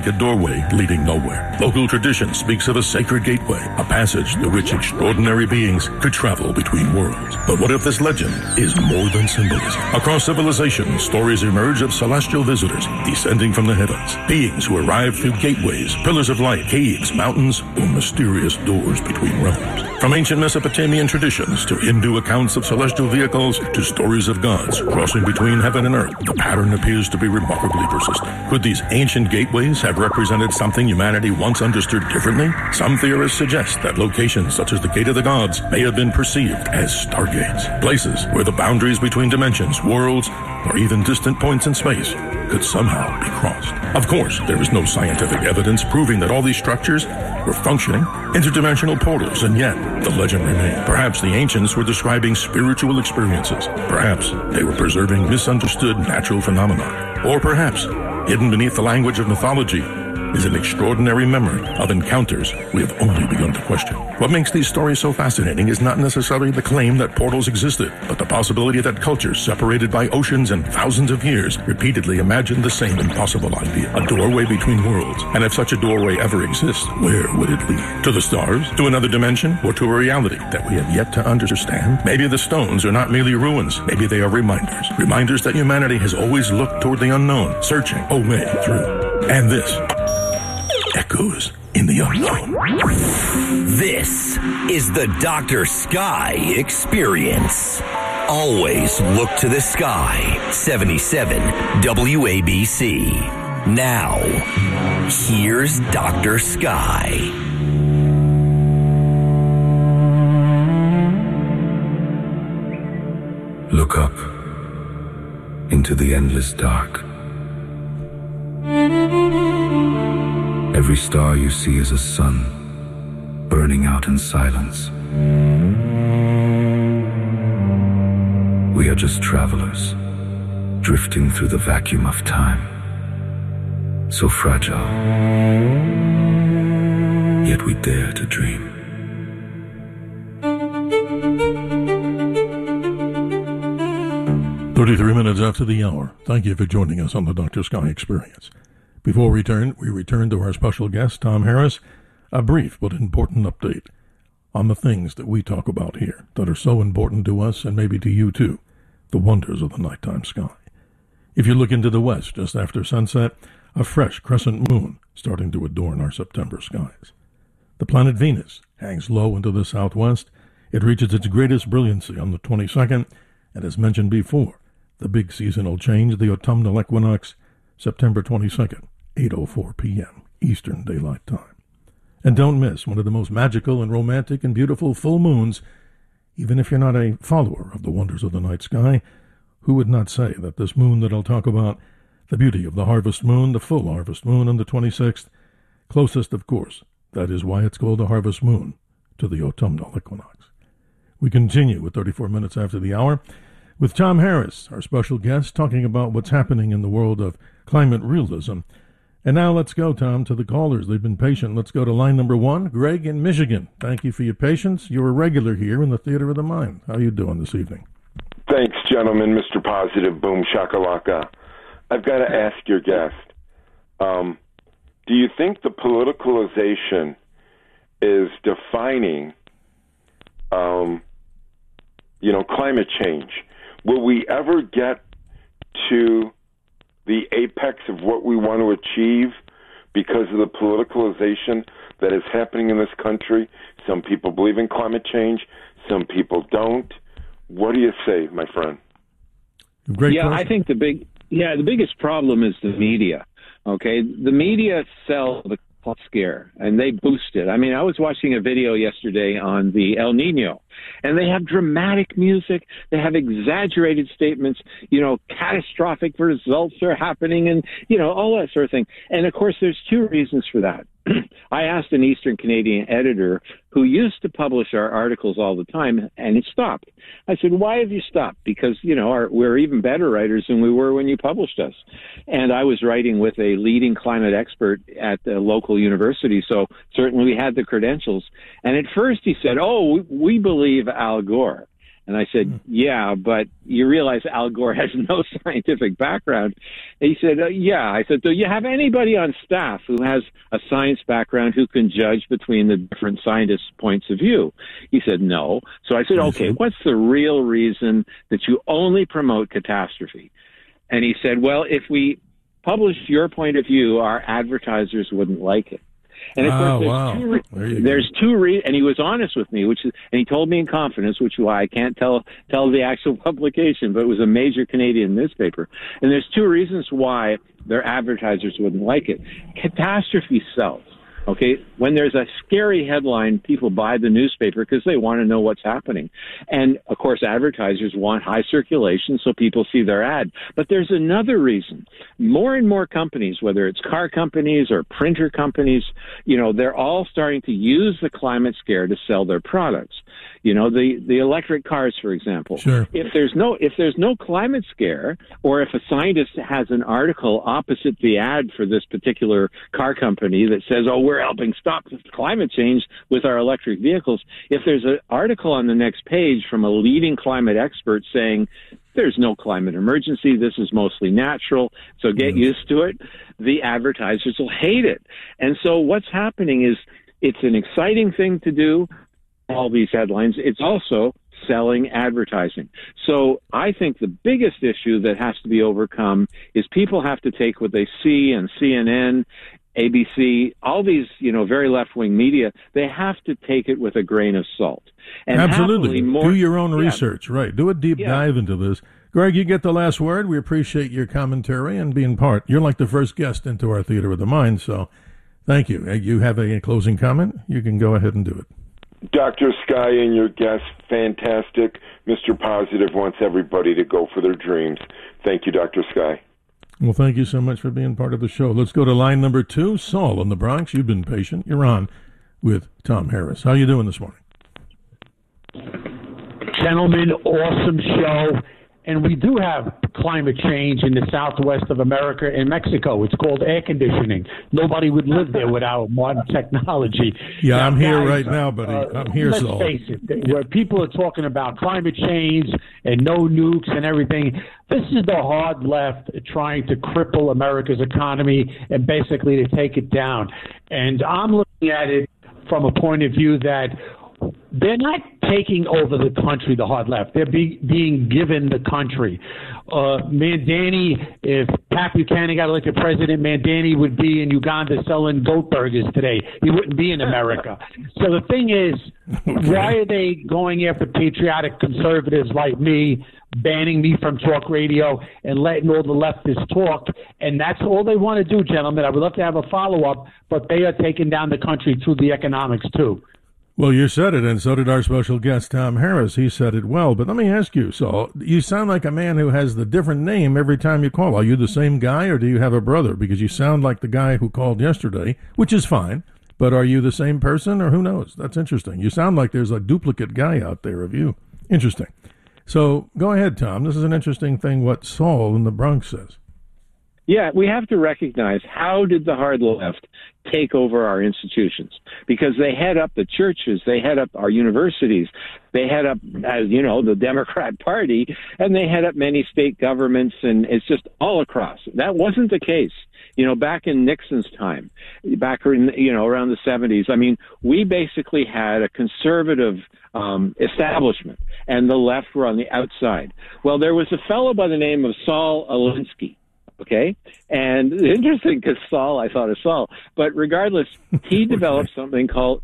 a doorway leading nowhere. Local tradition speaks of a sacred gateway, a passage through which extraordinary beings could travel between worlds. But what if this legend is more than symbolism? Across civilizations, stories emerge of celestial visitors descending from the heavens, beings who arrive through gateways, pillars of light, caves, mountains, or mysterious doors between realms. From ancient Mesopotamian traditions to Hindu accounts of celestial vehicles to stories of gods crossing between heaven and earth, the pattern appears to be remarkably persistent. Could these ancient gateways have represented something humanity once understood differently? Some theorists suggest that locations such as the Gate of the Gods may have been perceived as stargates, places where the boundaries between dimensions, worlds, or even distant points in space could somehow be crossed. Of course, there is no scientific evidence proving that all these structures were functioning interdimensional portals, and yet the legend remained. Perhaps the ancients were describing spiritual experiences. Perhaps they were preserving misunderstood natural phenomena. Or perhaps, hidden beneath the language of mythology, is an extraordinary memory of encounters we have only begun to question. What makes these stories so fascinating is not necessarily the claim that portals existed, but the possibility that cultures separated by oceans and thousands of years repeatedly imagined the same impossible idea, a doorway between worlds. And if such a doorway ever exists, where would it lead? To the stars? To another dimension? Or to a reality that we have yet to understand? Maybe the stones are not merely ruins. Maybe they are reminders. Reminders that humanity has always looked toward the unknown, searching a way through. And this echoes in the unknown. This is the Dr. Sky Experience. Always look to the sky. 77 WABC. Now, here's Dr. Sky. Look up into the endless dark. Every star you see is a sun, burning out in silence. We are just travelers, drifting through the vacuum of time. So fragile, yet we dare to dream. "33 minutes after the hour. Thank you for joining us on the Dr. Sky Experience. Before we return to our special guest, Tom Harris, a brief but important update on the things that we talk about here that are so important to us and maybe to you too, the wonders of the nighttime sky. If you look into the west just after sunset, a fresh crescent moon starting to adorn our September skies. The planet Venus hangs low into the southwest. It reaches its greatest brilliancy on the 22nd, and as mentioned before, the big seasonal change, the autumnal equinox, September 22nd, 8:04 p.m. Eastern Daylight Time. And don't miss one of the most magical and romantic and beautiful full moons. Even if you're not a follower of the wonders of the night sky, who would not say that this moon that I'll talk about, the beauty of the harvest moon, the full harvest moon on the 26th, closest, of course, that is why it's called the harvest moon, to the autumnal equinox. We continue with 34 minutes after the hour with Tom Harris, our special guest, talking about what's happening in the world of climate realism. And now let's go, Tom, to the callers. They've been patient. Let's go to line number one, Greg in Michigan. Thank you for your patience. You're a regular here in the Theater of the Mind. How are you doing this evening? Thanks, gentlemen. Mr. Positive, boom, shakalaka. I've got to ask your guest, do you think the politicalization is defining, climate change? Will we ever get to the apex of what we want to achieve because of the politicalization that is happening in this country? Some people believe in climate change. Some people don't. What do you say, my friend? Great question. I think the biggest problem is the media. Okay, the media sell the scare and they boost it. I mean, I was watching a video yesterday on the El Nino, and they have dramatic music. They have exaggerated statements. Catastrophic results are happening, and all that sort of thing. And of course, there's two reasons for that. I asked an Eastern Canadian editor who used to publish our articles all the time, and it stopped. I said, "Why have you stopped?" Because, we're even better writers than we were when you published us. And I was writing with a leading climate expert at the local university, so certainly we had the credentials. And at first he said, "Oh, we believe Al Gore." And I said, yeah, but you realize Al Gore has no scientific background. And he said, yeah. I said, do you have anybody on staff who has a science background who can judge between the different scientists' points of view? He said, no. So I said, okay, what's the real reason that you only promote catastrophe? And he said, well, if we published your point of view, our advertisers wouldn't like it. And of course, there's two reasons, and he was honest with me, and he told me in confidence, which is why I can't tell the actual publication, but it was a major Canadian newspaper. And there's two reasons why their advertisers wouldn't like it. Catastrophe sells. Okay, when there's a scary headline, people buy the newspaper because they want to know what's happening. And, of course, advertisers want high circulation so people see their ad. But there's another reason. More and more companies, whether it's car companies or printer companies, they're all starting to use the climate scare to sell their products. The electric cars, for example. Sure. If there's no climate scare, or if a scientist has an article opposite the ad for this particular car company that says, oh, we're helping stop climate change with our electric vehicles, if there's an article on the next page from a leading climate expert saying there's no climate emergency, this is mostly natural, so get used to it, the advertisers will hate it. And so what's happening is it's an exciting thing to do, all these headlines. It's also selling advertising. So I think the biggest issue that has to be overcome is people have to take what they see on CNN, ABC, all these, very left-wing media, they have to take it with a grain of salt. And absolutely. Do your own research, right. Do a deep dive into this. Greg, you get the last word. We appreciate your commentary and being part. You're like the first guest into our Theater of the Mind, so thank you. You have a closing comment? You can go ahead and do it. Dr. Sky and your guest, fantastic. Mr. Positive wants everybody to go for their dreams. Thank you, Dr. Sky. Well, thank you so much for being part of the show. Let's go to line number 2. Saul in the Bronx. You've been patient. You're on with Tom Harris. How are you doing this morning? Gentlemen, awesome show. And we do have climate change in the southwest of America and Mexico. It's called air conditioning. Nobody would live there without modern technology. Yeah, now, I'm here right now, buddy. I'm here, Saul. Let's face it, where people are talking about climate change and no nukes and everything, this is the hard left trying to cripple America's economy and basically to take it down. And I'm looking at it from a point of view that they're not taking over the country, the hard left. They're being given the country. Mandani, if Pat Buchanan got elected president, Mandani would be in Uganda selling goat burgers today. He wouldn't be in America. So the thing is, why are they going after patriotic conservatives like me, banning me from talk radio and letting all the leftists talk? And that's all they want to do, gentlemen. I would love to have a follow-up, but they are taking down the country through the economics, too. Well, you said it, and so did our special guest, Tom Harris. He said it well. But let me ask you, Saul, you sound like a man who has the different name every time you call. Are you the same guy, or do you have a brother? Because you sound like the guy who called yesterday, which is fine. But are you the same person, or who knows? That's interesting. You sound like there's a duplicate guy out there of you. Interesting. So go ahead, Tom. This is an interesting thing what Saul in the Bronx says. Yeah, we have to recognize, how did the hard left take over our institutions? Because they head up the churches, they head up our universities, they head up, as you know, the Democrat Party, and they head up many state governments, and it's just all across. That wasn't the case, back in Nixon's time, back in, around the 70s. I mean, we basically had a conservative establishment, and the left were on the outside. Well, there was a fellow by the name of Saul Alinsky. Okay, and interesting because I thought of Saul, but regardless, he developed something called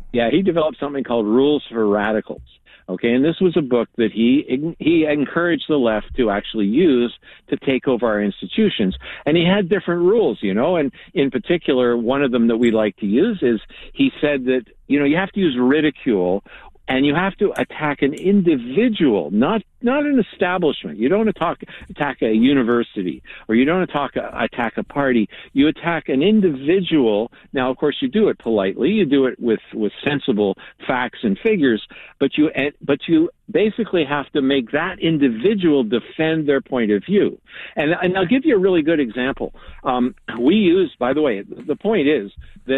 Rules for Radicals. Okay, and this was a book that he encouraged the left to actually use to take over our institutions, and he had different rules, and in particular, one of them that we like to use is he said that you have to use ridicule. And you have to attack an individual, not an establishment. You don't attack a university, or you don't attack a party. You attack an individual. Now, of course, you do it politely. You do it with sensible facts and figures. But you basically have to make that individual defend their point of view. And I'll give you a really good example. We use, by the way, the point is that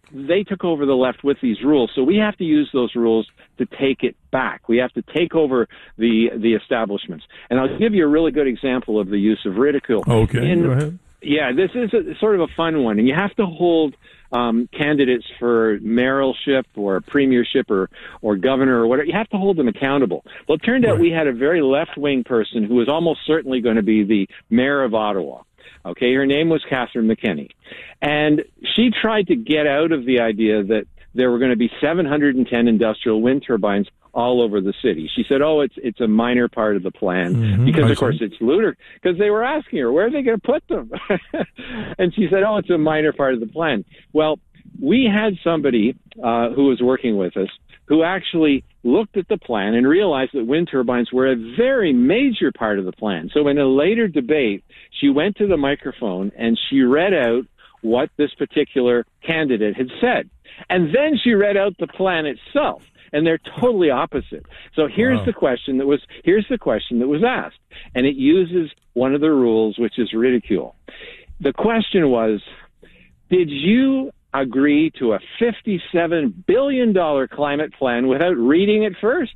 they took over the left with these rules. So we have to use those rules to take it back. We have to take over the establishments. And I'll give you a really good example of the use of ridicule. Okay, go ahead. Yeah, this is sort of a fun one. And you have to hold candidates for mayoralship or premiership or governor or whatever. You have to hold them accountable. Well, it turned out we had a very left-wing person who was almost certainly going to be the mayor of Ottawa. Okay, her name was Catherine McKinney. And she tried to get out of the idea that there were going to be 710 industrial wind turbines all over the city. She said, it's a minor part of the plan, because, of course, it's ludicrous. Because they were asking her, where are they going to put them? And she said, it's a minor part of the plan. Well, we had somebody who was working with us who actually looked at the plan and realized that wind turbines were a very major part of the plan. So in a later debate, she went to the microphone and she read out what this particular candidate had said. And then she read out the plan itself, and they're totally opposite. So here's the question that was asked, and it uses one of the rules, which is ridicule. The question was, did you agree to a $57 billion climate plan without reading it first?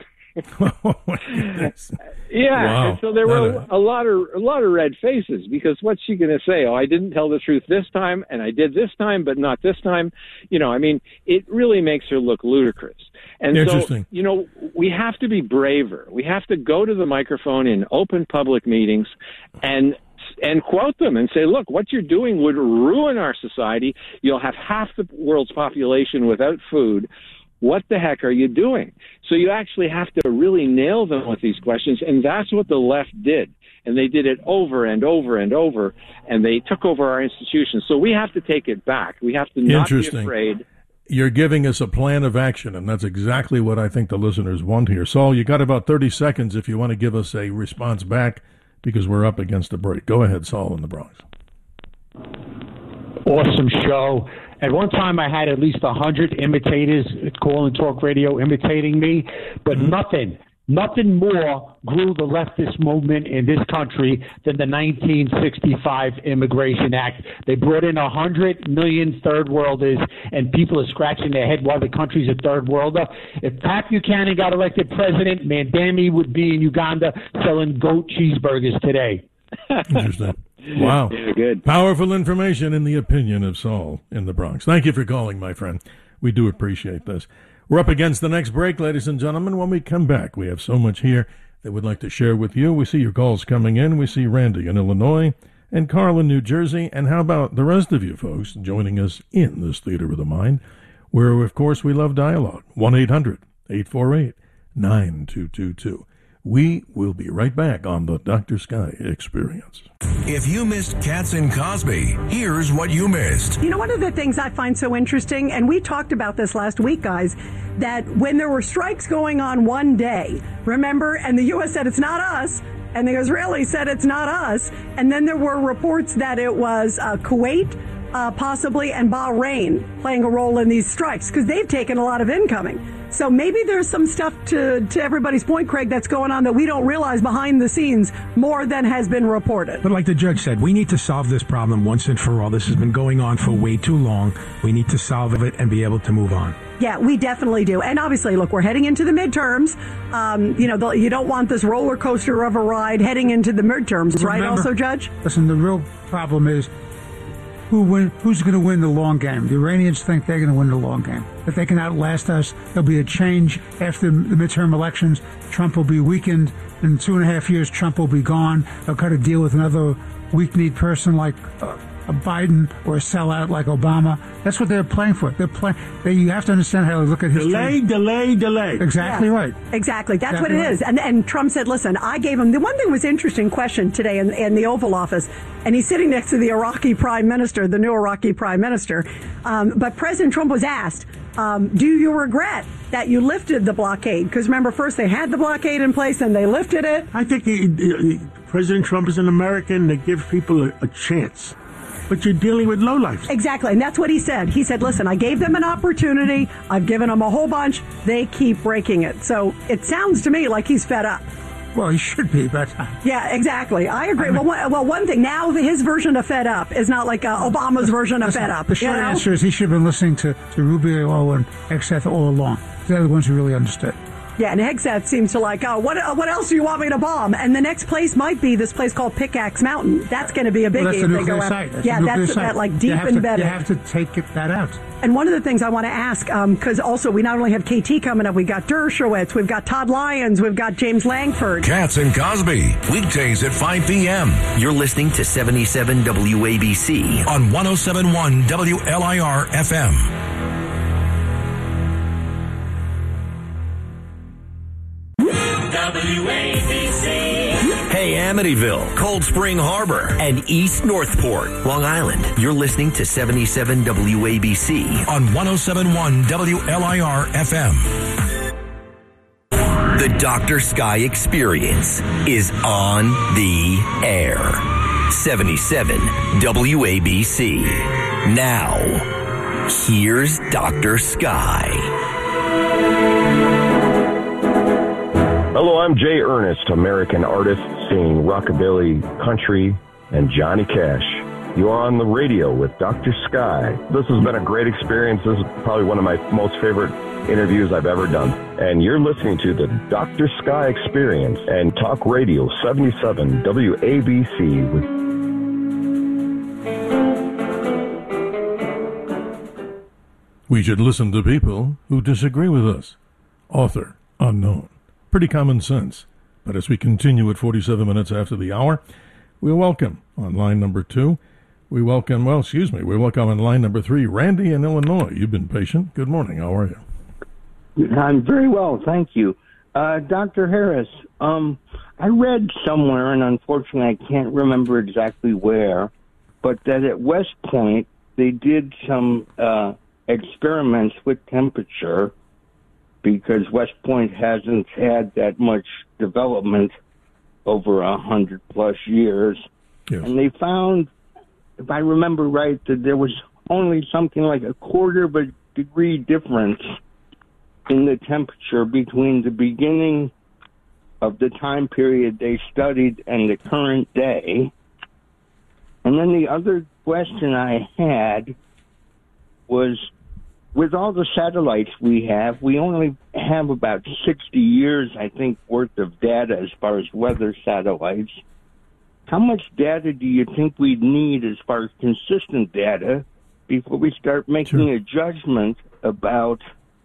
And so there were a lot of red faces, because what's she going to say? I didn't tell the truth this time, and I did this time, but not this time. It really makes her look ludicrous. And so, we have to be braver. We have to go to the microphone in open public meetings and quote them and say, look, what you're doing would ruin our society. You'll have half the world's population without food. What the heck are you doing? So you actually have to really nail them with these questions, and that's what the left did. And they did it over and over and over, and they took over our institutions. So we have to take it back. We have to not be afraid. You're giving us a plan of action, and that's exactly what I think the listeners want here. Saul, you got about 30 seconds if you want to give us a response back, because we're up against a break. Go ahead, Saul in the Bronx. Awesome show. At one time, I had at least 100 imitators call and talk radio imitating me, but nothing more grew the leftist movement in this country than the 1965 Immigration Act. They brought in 100 million third worlders, and people are scratching their head why the country's a third worlder. If Pat Buchanan got elected president, Mandami would be in Uganda selling goat cheeseburgers today. Interesting. Wow. Yeah, good. Powerful information in the opinion of Saul in the Bronx. Thank you for calling, my friend. We do appreciate this. We're up against the next break, ladies and gentlemen. When we come back, we have so much here that we'd like to share with you. We see your calls coming in. We see Randy in Illinois and Carl in New Jersey. And how about the rest of you folks joining us in this theater of the mind, where, of course, we love dialogue. 1-800-848-9222. We will be right back on the Dr. Sky Experience. If you missed Katz and Cosby, here's what you missed. One of the things I find so interesting, and we talked about this last week, guys, that when there were strikes going on one day, remember, and the U.S. said it's not us, and the Israelis said it's not us, and then there were reports that it was Kuwait, possibly, and Bahrain playing a role in these strikes, because they've taken a lot of incoming. So maybe there's some stuff, to everybody's point, Craig, that's going on that we don't realize behind the scenes more than has been reported. But like the judge said, we need to solve this problem once and for all. This has been going on for way too long. We need to solve it and be able to move on. Yeah, we definitely do. And obviously, look, we're heading into the midterms. You don't want this roller coaster of a ride heading into the midterms, right? Also, Judge? Listen, the real problem is who's going to win the long game. The Iranians think they're going to win the long game. If they can outlast us, there'll be a change after the midterm elections. Trump will be weakened. In 2.5 years, Trump will be gone. They'll cut a deal with another weak-kneed person like a Biden or a sellout like Obama. That's what they're playing for. You have to understand how to look at history. Delay. Exactly right. Exactly. That's what it is. And Trump said, listen, I gave him, the one thing was interesting question today in the Oval Office, and he's sitting next to the Iraqi prime minister, the new Iraqi prime minister. But President Trump was asked, do you regret that you lifted the blockade? Because remember, first they had the blockade in place and they lifted it. I think President Trump is an American that gives people a chance. But you're dealing with lowlifes. Exactly, and that's what he said. He said, listen, I gave them an opportunity. I've given them a whole bunch. They keep breaking it. So it sounds to me like he's fed up. Well, he should be, but... Yeah, exactly. I agree. Well, one thing, now his version of Fed Up is not like Obama's version of Fed Up. The short answer is he should have been listening to Rubio and Hegseth all along. They're the ones who really understood. Yeah, and Hegseth seems to like, what else do you want me to bomb? And the next place might be this place called Pickaxe Mountain. That's going to be a biggie. Well, that's the nuclear site. That's that like deep embedded. You have to take that out. And one of the things I want to ask, because also we not only have KT coming up, we've got Dershowitz, we've got Todd Lyons, we've got James Langford. Katz and Cosby, weekdays at 5 p.m. You're listening to 77 WABC on 107.1 WLIR FM. WABC. Hey, Amityville, Cold Spring Harbor, and East Northport, Long Island. You're listening to 77 WABC on 107.1 WLIR FM. The Dr. Sky Experience is on the air. 77 WABC. Now, here's Dr. Sky. Hello, I'm Jay Ernest, American artist singing rockabilly, country, and Johnny Cash. You are on the radio with Dr. Sky. This has been a great experience. This is probably one of my most favorite interviews I've ever done. And you're listening to the Dr. Sky Experience and Talk Radio 77 WABC with... We should listen to people who disagree with us. Author unknown. Pretty common sense. But as we continue at 47 minutes after the hour, we'll welcome on line number 2. We welcome on line number 3, Randy in Illinois. You've been patient. Good morning. How are you? I'm very well, thank you. Dr. Harris, I read somewhere, and unfortunately I can't remember exactly where, but that at West Point they did some experiments with temperature because West Point hasn't had that much development over 100+ years. Yes. And they found, if I remember right, that there was only something like a quarter of a degree difference in the temperature between the beginning of the time period they studied and the current day. And then the other question I had was, with all the satellites we have, we only have about 60 years, I think, worth of data as far as weather satellites. How much data do you think we'd need as far as consistent data before we start making a judgment about,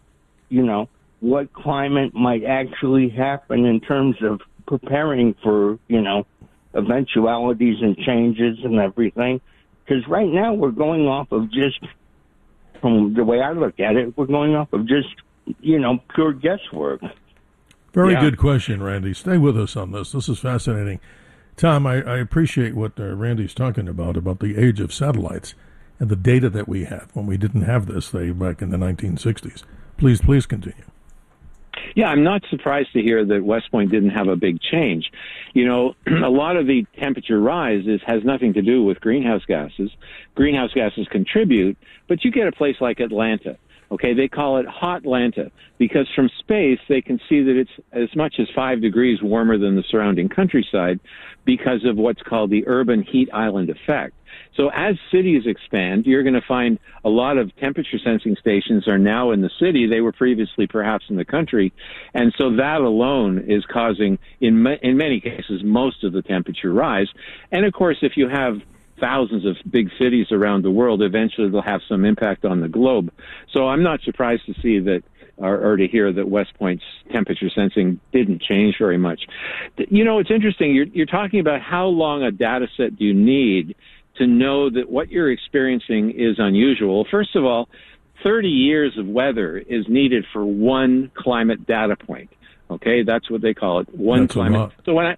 what climate might actually happen in terms of preparing for, eventualities and changes and everything? Because right now we're going off of just... From the way I look at it, we're going off of just, pure guesswork. Very good question, Randy. Stay with us on this. This is fascinating. Tom, I appreciate what Randy's talking about the age of satellites and the data that we have when we didn't have this, back in the 1960s. Please continue. Yeah, I'm not surprised to hear that West Point didn't have a big change. A lot of the temperature rise has nothing to do with greenhouse gases. Greenhouse gases contribute, but you get a place like Atlanta. Okay, they call it Hot Atlanta because from space they can see that it's as much as 5 degrees warmer than the surrounding countryside because of what's called the urban heat island effect. So as cities expand, you're going to find a lot of temperature sensing stations are now in the city. They were previously perhaps in the country. And so that alone is causing, in many cases, most of the temperature rise. And of course, if you have thousands of big cities around the world, eventually they'll have some impact on the globe. So I'm not surprised to see that or to hear that West Point's temperature sensing didn't change very much. It's interesting. You're talking about how long a data set do you need to know that what you're experiencing is unusual. First of all, 30 years of weather is needed for one climate data point. Okay, that's what they call it, one climate. So when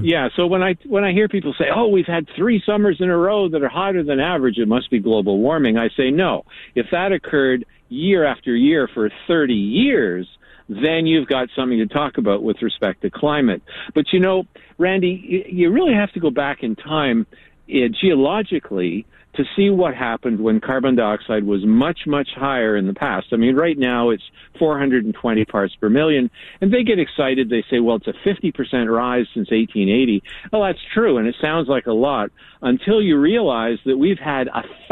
I hear people say, "Oh, we've had 3 summers in a row that are hotter than average, it must be global warming," I say no. If that occurred year after year for 30 years, then you've got something to talk about with respect to climate. But Randy, you really have to go back in time. Geologically, to see what happened when carbon dioxide was much, much higher in the past. I mean, right now it's 420 parts per million, and they get excited. They say, well, it's a 50% rise since 1880. Well, that's true, and it sounds like a lot until you realize that we've had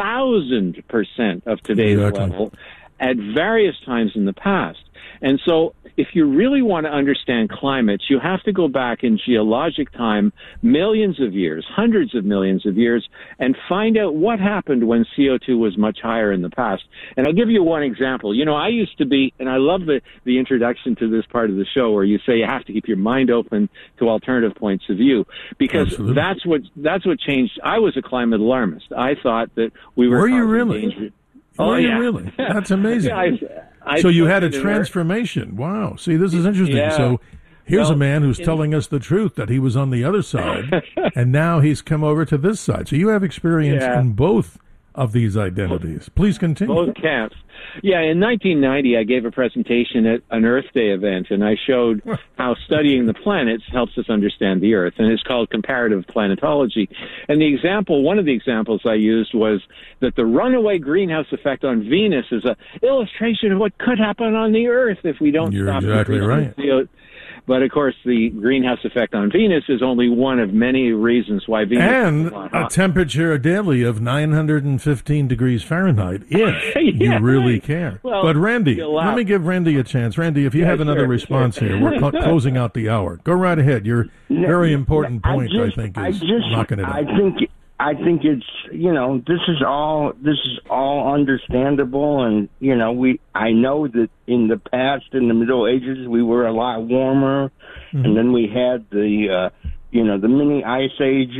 1,000% of today's level at various times in the past. And so if you really want to understand climates, you have to go back in geologic time, millions of years, hundreds of millions of years, and find out what happened when CO2 was much higher in the past. And I'll give you one example. You know, I used to be, and I love the introduction to this part of the show where you say you have to keep your mind open to alternative points of view, because that's what changed. I was a climate alarmist. I thought that we were. Were you really? Dangerous. Were you really? That's amazing. So you had a transformation. Wow. See, this is interesting. Yeah. So here's a man who's telling us the truth, that he was on the other side, and now he's come over to this side. So you have experience in both of these identities. Please continue. Both camps. Yeah, in 1990, I gave a presentation at an Earth Day event, and I showed how studying the planets helps us understand the Earth, and it's called comparative planetology. And one of the examples I used was that the runaway greenhouse effect on Venus is an illustration of what could happen on the Earth if we don't stop exactly right. CO2. But, of course, the greenhouse effect on Venus is only one of many reasons why Venus and is a temperature daily of 915 degrees Fahrenheit, if you really care. Well, but, Randy, let me give Randy a chance. Randy, if you have another response here, we're closing out the hour. Go right ahead. Your very important point, I think, is knocking it out. I think it's, you know, this is all understandable, and you know, I know that in the past, in the Middle Ages, we were a lot warmer, and then we had the the mini ice age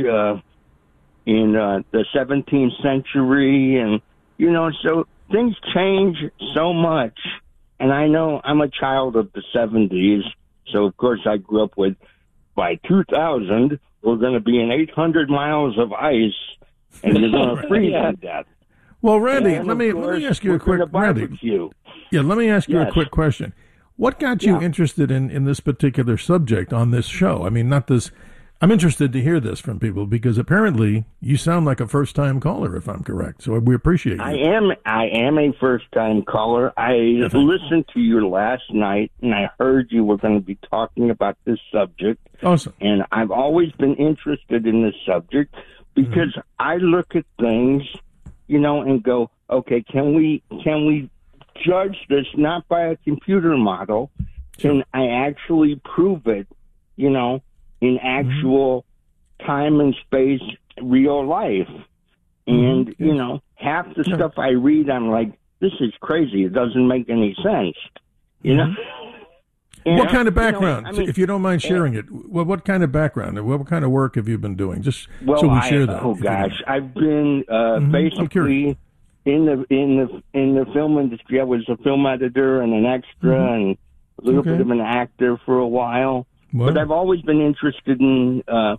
in the 17th century, and you know, so things change so much. And I know I'm a child of the 70s, so of course I grew up with, by 2000. We're going to be in 800 miles of ice, and you're going to freeze to death. Well, Randy, let me ask you a quick let me ask you a quick question. What got you interested in this particular subject on this show? I mean, not this. I'm interested to hear this from people because apparently you sound like a first-time caller, if I'm correct. So we appreciate you. I am a first-time caller. I listened to you last night, and I heard you were going to be talking about this subject. Awesome. And I've always been interested in this subject because I look at things, you know, and go, okay, can we judge this not by a computer model? Can I actually prove it, you know, in actual time and space, real life? And, you know, half the stuff I read, I'm like, this is crazy. It doesn't make any sense, you know? What kind of background, if you don't mind sharing it, what kind of background, what kind of work have you been doing? Just so we share that. Oh, gosh. I've been basically in the film industry. I was a film editor and an extra and a little bit of an actor for a while. But I've always been interested in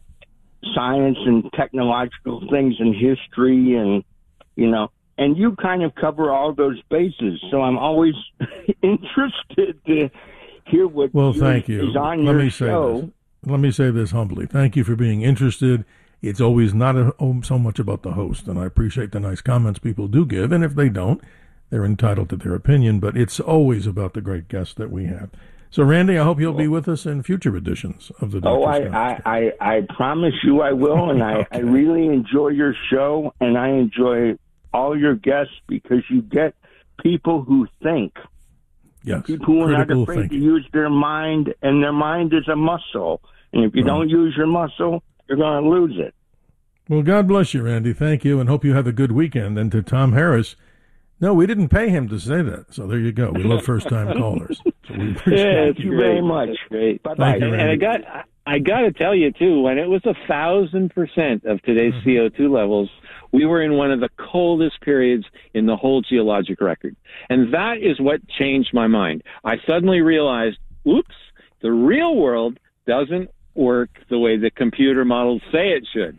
science and technological things and history, and, you know, and you kind of cover all those bases. So I'm always interested to hear what thank you. Is on your show. Let me say this humbly. Thank you for being interested. It's always not so much about the host, and I appreciate the nice comments people do give, and if they don't, they're entitled to their opinion, but it's always about the great guests that we have. So, Randy, I hope you'll be with us in future editions of the Dr. I promise you I will, and I really enjoy your show, and I enjoy all your guests because you get people who think. Yes, people who are not afraid to use their mind, and their mind is a muscle. And if you don't use your muscle, you're going to lose it. Well, God bless you, Randy. Thank you, and hope you have a good weekend. And to Tom Harris, no, we didn't pay him to say that. So there you go. We love first-time callers. So we appreciate thank you very much. That's great. Bye-bye. And I got to tell you, too, when it was 1,000% of today's CO2 levels, we were in one of the coldest periods in the whole geologic record. And that is what changed my mind. I suddenly realized, oops, the real world doesn't work the way the computer models say it should.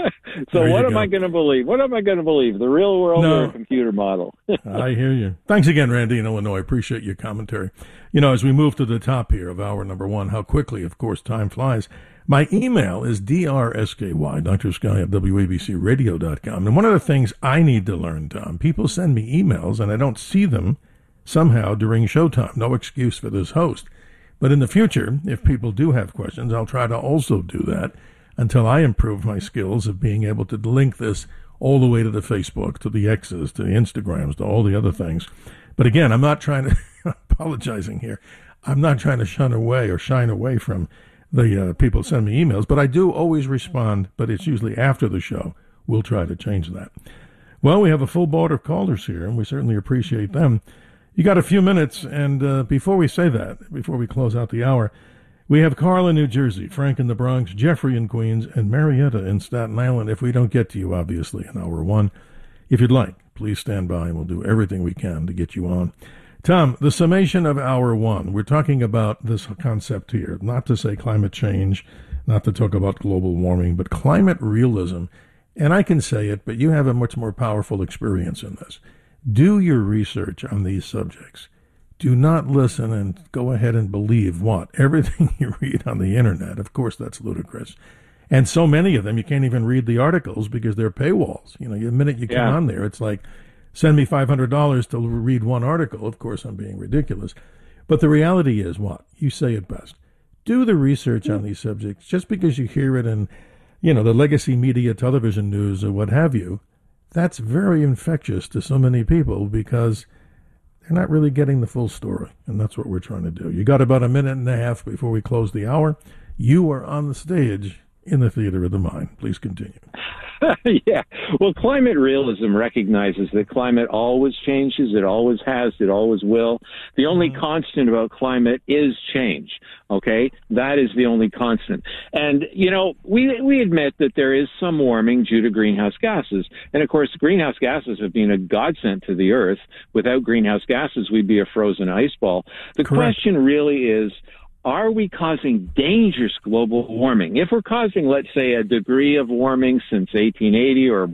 So what am I going to believe? What am I going to believe? The real world or a computer model? I hear you. Thanks again, Randy in Illinois. Appreciate your commentary. You know, as we move to the top here of hour number one, how quickly, of course, time flies. My email is drsky, Dr. Sky at WABCRadio.com. And one of the things I need to learn, Tom, people send me emails and I don't see them somehow during showtime. No excuse for this host. But in the future, if people do have questions, I'll try to also do that until I improve my skills of being able to link this all the way to the Facebook, to the X's, to the Instagrams, to all the other things. But again, I'm not trying to, apologizing here, I'm not trying to shine away from the people send me emails, but I do always respond, but it's usually after the show. We'll try to change that. Well, we have a full board of callers here, and we certainly appreciate them. You got a few minutes, and before we say that, before we close out the hour, we have Carl in New Jersey, Frank in the Bronx, Jeffrey in Queens, and Marietta in Staten Island. If we don't get to you, obviously, in hour one, if you'd like, please stand by, and we'll do everything we can to get you on. Tom, the summation of hour one, we're talking about this concept here, not to say climate change, not to talk about global warming, but climate realism. And I can say it, but you have a much more powerful experience in this. Do your research on these subjects. Do not listen and go ahead and believe what? Everything you read on the internet. Of course, that's ludicrous. And so many of them, you can't even read the articles because they're paywalls. You know, the minute you come on there, it's like, send me $500 to read one article. Of course, I'm being ridiculous. But the reality is what? You say it best. Do the research on these subjects. Just because you hear it in, you know, the legacy media, television news, or what have you, that's very infectious to so many people because they're not really getting the full story. And that's what we're trying to do. You got about a minute and a half before we close the hour. You are on the stage in the theater of the mind. Please continue. Yeah. Well, climate realism recognizes that climate always changes. It always has. It always will. The only constant about climate is change. Okay? That is the only constant. And, you know, we admit that there is some warming due to greenhouse gases. And, of course, greenhouse gases have been a godsend to the Earth. Without greenhouse gases, we'd be a frozen ice ball. The question really is, are we causing dangerous global warming? If we're causing, let's say, a degree of warming since 1880 or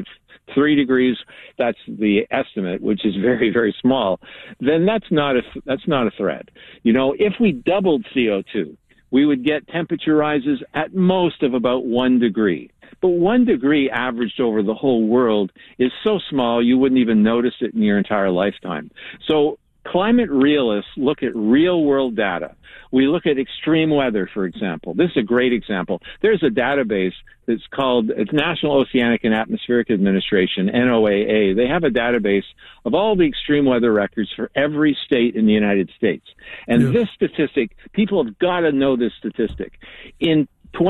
1.3 degrees, that's the estimate, which is very, very small, then that's not a threat. You know, if we doubled CO2, we would get temperature rises at most of about 1 degree. But 1 degree averaged over the whole world is so small you wouldn't even notice it in your entire lifetime. So climate realists look at real-world data. We look at extreme weather, for example. This is a great example. There's a database that's called it's National Oceanic and Atmospheric Administration, NOAA. They have a database of all the extreme weather records for every state in the United States. And this statistic, people have got to know this statistic. In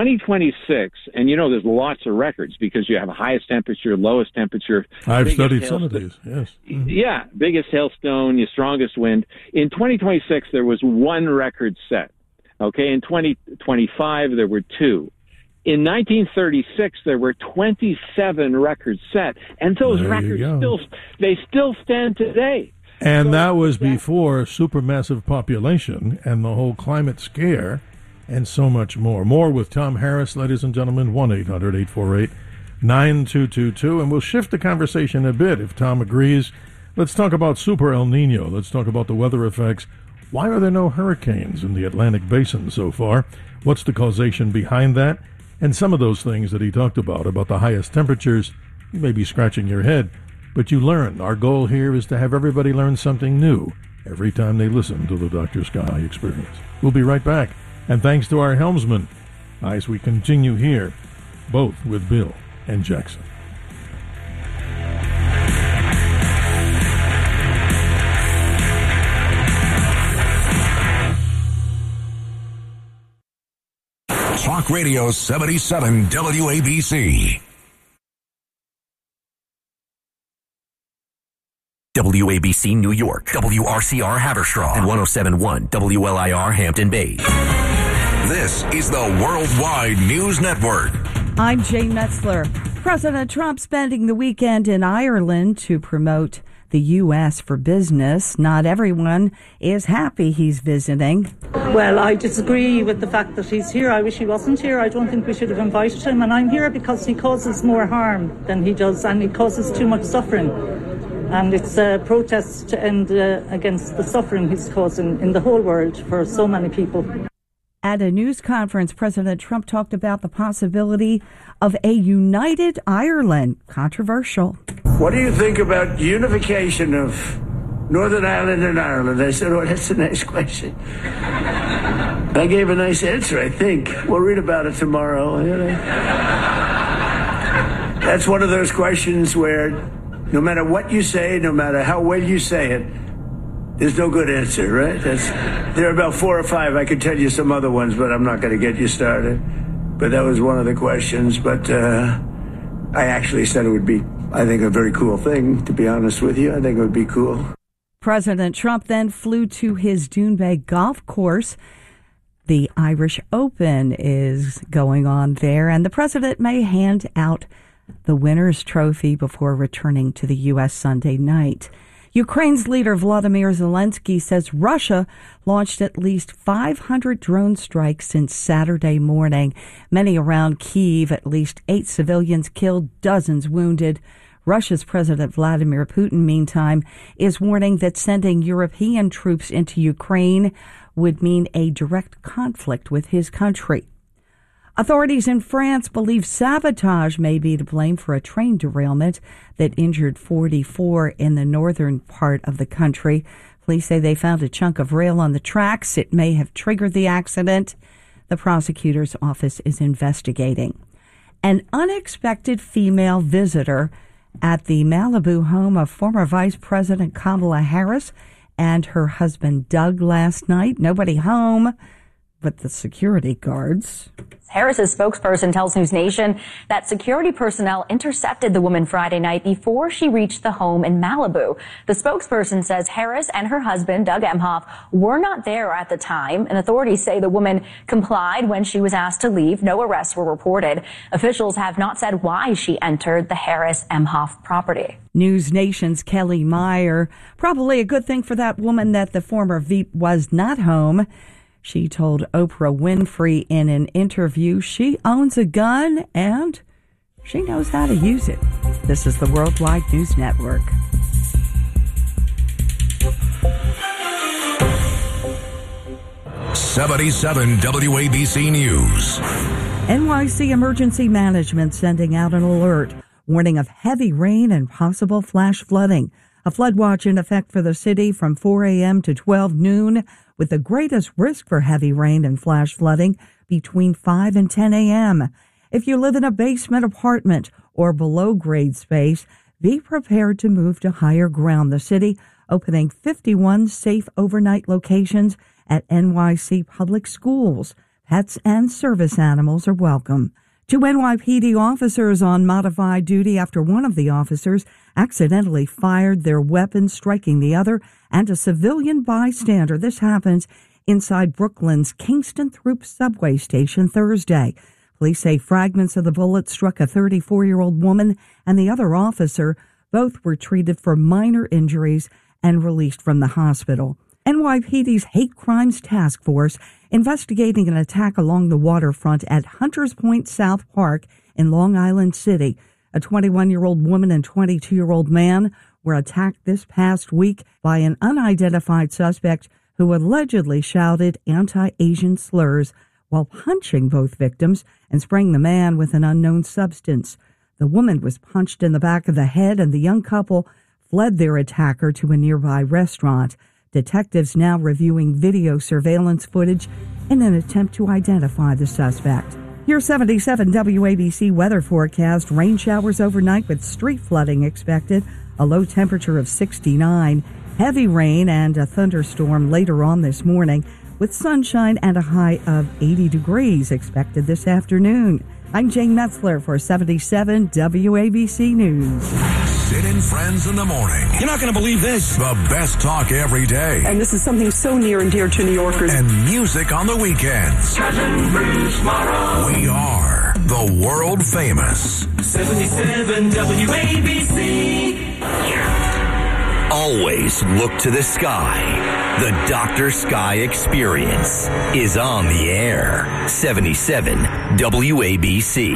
2026, and you know there's lots of records because you have highest temperature, lowest temperature. I've studied some of these, yes. Mm-hmm. Yeah, biggest hailstone, your strongest wind. In 2026, there was one record set. Okay, in 2025, there were two. In 1936, there were 27 records set, and those records still stand today. And so, that was before supermassive population and the whole climate scare. And so much more. More with Tom Harris, ladies and gentlemen, 1-800-848-9222. And we'll shift the conversation a bit if Tom agrees. Let's talk about Super El Nino. Let's talk about the weather effects. Why are there no hurricanes in the Atlantic Basin so far? What's the causation behind that? And some of those things that he talked about the highest temperatures. You may be scratching your head, but you learn. Our goal here is to have everybody learn something new every time they listen to the Dr. Sky Experience. We'll be right back. And thanks to our helmsman, as we continue here, both with Bill and Jackson. Talk Radio 77 WABC. WABC New York, WRCR Haverstraw, and 107.1 WLIR Hampton Bays. This is the Worldwide News Network. I'm Jane Metzler. President Trump spending the weekend in Ireland to promote the the U.S. for business. Not everyone is happy he's visiting. Well, I disagree with the fact that he's here. I wish he wasn't here. I don't think we should have invited him. And I'm here because he causes more harm than he does, and he causes too much suffering. And it's a protest to end against the suffering he's causing in the whole world for so many people. At a news conference, President Trump talked about the possibility of a united Ireland. Controversial. What do you think about unification of Northern Ireland and Ireland? I said, that's the next question. I gave a nice answer, I think. We'll read about it tomorrow. That's one of those questions where no matter what you say, no matter how well you say it, there's no good answer, right? There are about 4 or 5. I could tell you some other ones, but I'm not going to get you started. But that was one of the questions. But I actually said it would be, I think, a very cool thing, to be honest with you. I think it would be cool. President Trump then flew to his Dune Bay golf course. The Irish Open is going on there, and the president may hand out the winner's trophy before returning to the U.S. Sunday night. Ukraine's leader Volodymyr Zelensky says Russia launched at least 500 drone strikes since Saturday morning. Many around Kyiv, at least 8 civilians killed, dozens wounded. Russia's President Vladimir Putin, meantime, is warning that sending European troops into Ukraine would mean a direct conflict with his country. Authorities in France believe sabotage may be to blame for a train derailment that injured 44 in the northern part of the country. Police say they found a chunk of rail on the tracks. It may have triggered the accident. The prosecutor's office is investigating. An unexpected female visitor at the Malibu home of former Vice President Kamala Harris and her husband Doug last night. Nobody home but the security guards. Harris's spokesperson tells News Nation that security personnel intercepted the woman Friday night before she reached the home in Malibu. The spokesperson says Harris and her husband, Doug Emhoff, were not there at the time, and authorities say the woman complied when she was asked to leave. No arrests were reported. Officials have not said why she entered the Harris-Emhoff property. News Nation's Kelly Meyer. Probably a good thing for that woman that the former Veep was not home. She told Oprah Winfrey in an interview she owns a gun and she knows how to use it. This is the Worldwide News Network. '77 WABC News. NYC Emergency Management sending out an alert warning of heavy rain and possible flash flooding. A flood watch in effect for the city from 4 a.m. to 12 noon, with the greatest risk for heavy rain and flash flooding between 5 and 10 a.m. If you live in a basement apartment or below grade space, be prepared to move to higher ground. The city opening 51 safe overnight locations at NYC public schools. Pets and service animals are welcome. 2 NYPD officers on modified duty after one of the officers accidentally fired their weapon, striking the other and a civilian bystander. This happens inside Brooklyn's Kingston Throop subway station Thursday. Police say fragments of the bullet struck a 34-year-old woman and the other officer. Both were treated for minor injuries and released from the hospital. NYPD's Hate Crimes Task Force investigating an attack along the waterfront at Hunters Point South Park in Long Island City. A 21-year-old woman and 22-year-old man were attacked this past week by an unidentified suspect who allegedly shouted anti-Asian slurs while punching both victims and spraying the man with an unknown substance. The woman was punched in the back of the head, and the young couple fled their attacker to a nearby restaurant. Detectives now reviewing video surveillance footage in an attempt to identify the suspect. Your 77 WABC weather forecast: rain showers overnight with street flooding expected, a low temperature of 69, heavy rain and a thunderstorm later on this morning with sunshine and a high of 80 degrees expected this afternoon. I'm Jane Metzler for 77 WABC News. Sid and Friends in the morning. You're not going to believe this. The best talk every day. And this is something so near and dear to New Yorkers. And music on the weekends. We are the world famous 77 WABC. always look to the sky. The Dr. Sky Experience is on the air. 77 WABC.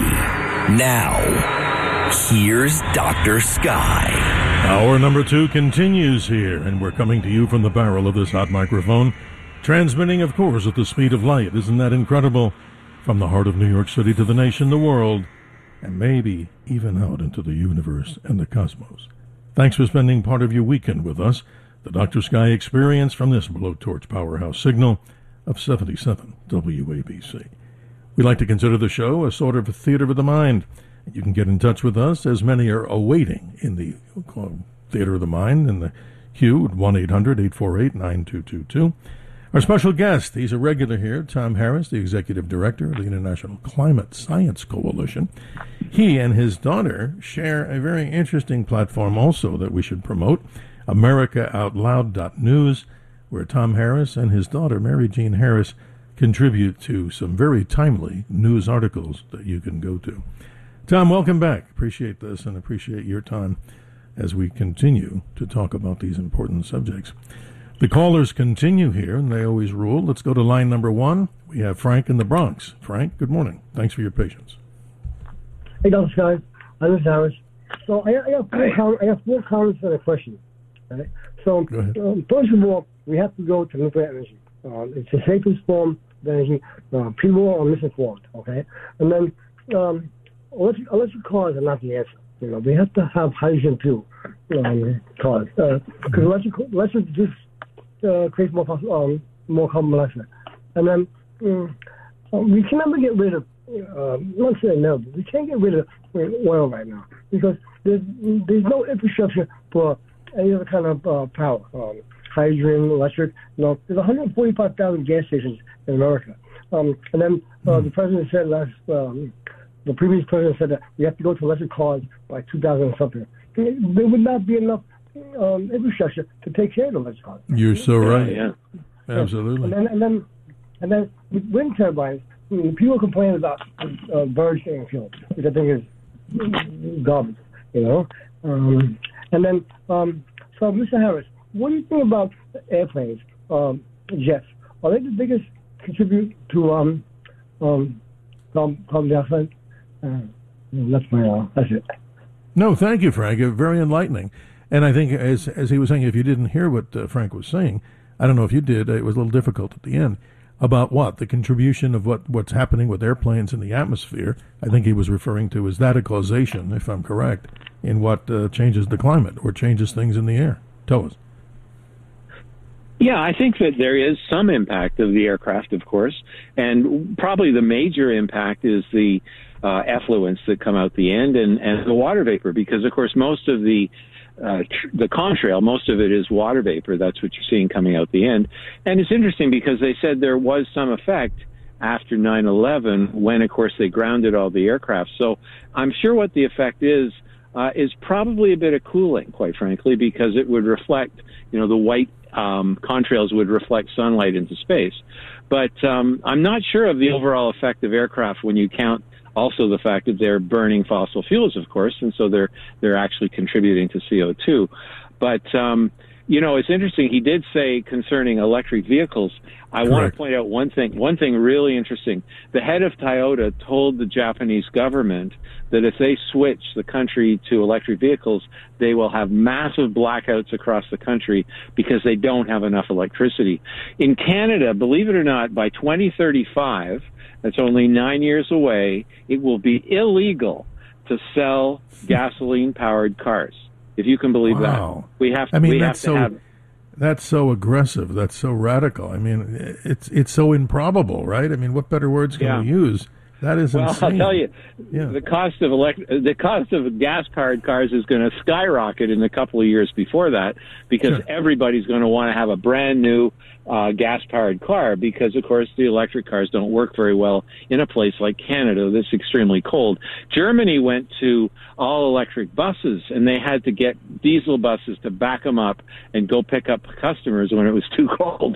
Now, here's Dr. Sky. Hour number 2 continues here, and we're coming to you from the barrel of this hot microphone, transmitting, of course, at the speed of light. Isn't that incredible? From the heart of New York City to the nation, the world, and maybe even out into the universe and the cosmos. Thanks for spending part of your weekend with us. The Dr. Sky Experience from this blowtorch powerhouse signal of 77 WABC. We like to consider the show a sort of a theater of the mind. You can get in touch with us, as many are awaiting in the theater of the mind in the queue at 1-800-848-9222. Our special guest, he's a regular here, Tom Harris, the Executive Director of the International Climate Science Coalition. He and his daughter share a very interesting platform also that we should promote, AmericaOutloud.news, where Tom Harris and his daughter, Mary Jean Harris, contribute to some very timely news articles that you can go to. Tom, welcome back. Appreciate this and appreciate your time as we continue to talk about these important subjects. The callers continue here, and they always rule. Let's go to line number 1. We have Frank in the Bronx. Frank, good morning. Thanks for your patience. Hey, Dr. Sky. I'm Mr. Harris. So I got 4 comments and a question. Right? So, first of all, we have to go to nuclear energy. It's the safest form of energy. People are misinformed, okay? And then electric cars are not the answer. We have to have hydrogen fuel cars. Because electric just creates more carbon monoxide. And then we can never get rid of, not saying no, but we can't get rid of oil right now because there's no infrastructure for any other kind of power, hydrogen, electric. There's 145,000 gas stations in America. And then the president said the previous president said that we have to go to electric cars by 2000 and something. There would not be enough infrastructure to take care of the electric cars. You're so right. Yeah. Absolutely. And then with wind turbines, people complain about birds getting killed, which I think is garbage, And then, so Mr. Harris, what do you think about airplanes, jets? Are they the biggest contributor to carbon dioxide? That's it. No, thank you, Frank. Very enlightening. And I think, as he was saying, if you didn't hear what Frank was saying, I don't know if you did, it was a little difficult at the end, about what? The contribution of what's happening with airplanes in the atmosphere. I think he was referring to, is that a causation, if I'm correct, in what changes the climate or changes things in the air? Tell us. Yeah, I think that there is some impact of the aircraft, of course, and probably the major impact is the effluents that come out the end and the water vapor, because, of course, most of the contrail, most of it is water vapor. That's what you're seeing coming out the end. And it's interesting because they said there was some effect after 9/11 when, of course, they grounded all the aircraft. So I'm sure what the effect is probably a bit of cooling, quite frankly, because it would reflect, the white contrails would reflect sunlight into space. But I'm not sure of the overall effect of aircraft when you count also the fact that they're burning fossil fuels, of course, and so they're actually contributing to CO2. But, it's interesting. He did say concerning electric vehicles, I want to point out one thing really interesting. The head of Toyota told the Japanese government that if they switch the country to electric vehicles, they will have massive blackouts across the country because they don't have enough electricity. In Canada, believe it or not, by 2035, that's only 9 years away, it will be illegal to sell gasoline-powered cars. If you can believe that. We have to have. That's so aggressive. That's so radical. I mean, it's so improbable, right? I mean, what better words can we use? That is insane. I'll tell you, the cost of gas-powered cars is going to skyrocket in a couple of years before that because everybody's going to want to have a brand new gas-powered car because, of course, the electric cars don't work very well in a place like Canada that's extremely cold. Germany went to all-electric buses, and they had to get diesel buses to back them up and go pick up customers when it was too cold.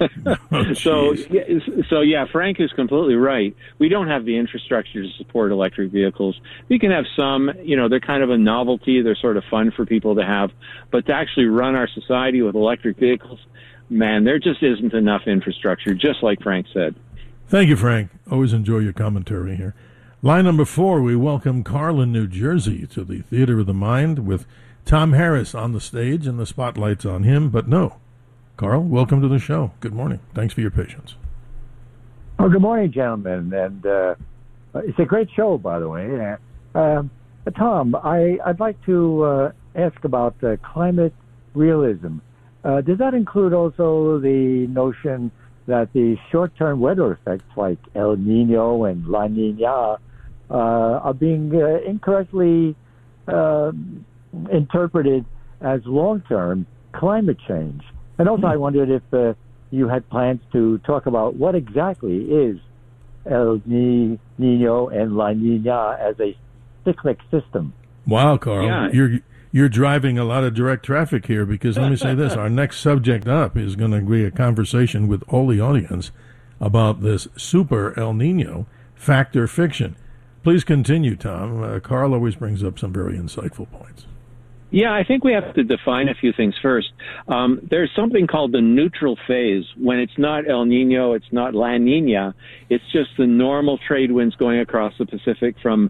So yeah, Frank is completely right. We don't have the infrastructure to support electric vehicles. We can have some, they're kind of a novelty. They're sort of fun for people to have. But to actually run our society with electric vehicles, man, there just isn't enough infrastructure, just like Frank said. Thank you, Frank. Always enjoy your commentary here. Line number 4, we welcome Carl in New Jersey to the Theater of the Mind with Tom Harris on the stage and the spotlight's on him. But no, Carl, welcome to the show. Good morning. Thanks for your patience. Oh, good morning, gentlemen. And it's a great show, by the way. Tom, I'd like to ask about climate realism. Does that include also the notion that the short-term weather effects like El Nino and La Nina are being incorrectly interpreted as long-term climate change? And also I wondered if you had plans to talk about what exactly is El Nino and La Nina as a cyclic system. Wow, Carl. Yeah. You're driving a lot of direct traffic here because let me say this. Our next subject up is going to be a conversation with all the audience about this super El Nino, fact or fiction. Please continue, Tom. Carl always brings up some very insightful points. Yeah, I think we have to define a few things first. There's something called the neutral phase. When it's not El Nino, it's not La Nina. It's just the normal trade winds going across the Pacific from